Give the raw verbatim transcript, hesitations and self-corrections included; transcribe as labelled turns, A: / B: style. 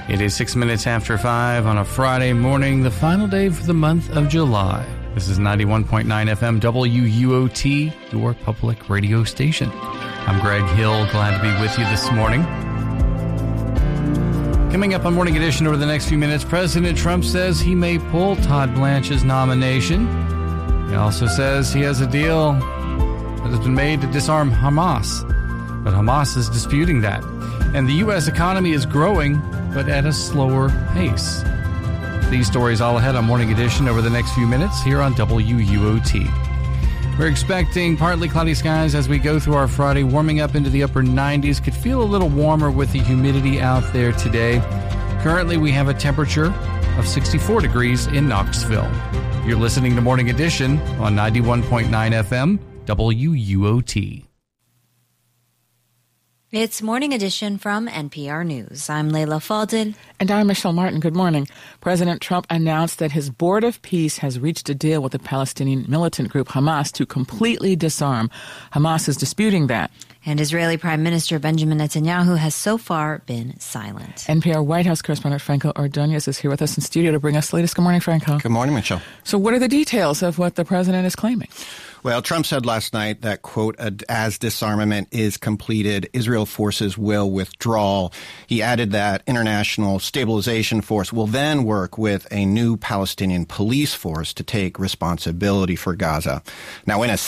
A: It is six minutes after five on a Friday morning, the final day for the month of July. This is ninety-one point nine F M W U O T, your public radio station. I'm Greg Hill, glad to be with you this morning. Coming up on Morning Edition over the next few minutes, President Trump says he may pull Todd Blanche's nomination. He also says he has a deal that has been made to disarm Hamas, but Hamas is disputing that. And the U S economy is growing, but at a slower pace. These stories all ahead on Morning Edition over the next few minutes here on W U O T. We're expecting partly cloudy skies as we go through our Friday, warming up into the upper nineties. Could feel a little warmer with the humidity out there today. Currently, we have a temperature of sixty-four degrees in Knoxville. You're listening to Morning Edition on ninety-one point nine F M, W U O T.
B: It's Morning Edition from N P R News. I'm Leila Fadel.
C: And I'm Michelle Martin. Good morning. President Trump announced that his Board of Peace has reached a deal with the Palestinian militant group Hamas to completely disarm. Hamas is disputing that.
B: And Israeli Prime Minister Benjamin Netanyahu has so far been silent.
C: N P R White House correspondent Franco Ordonez is here with us in studio to bring us the latest. Good morning, Franco.
D: Good morning, Michelle.
C: So what are the details of what the president is claiming?
D: Well, Trump said last night that, quote, as disarmament is completed, Israel forces will withdraw. He added that International Stabilization Force will then work with a new Palestinian police force to take responsibility for Gaza. Now, in a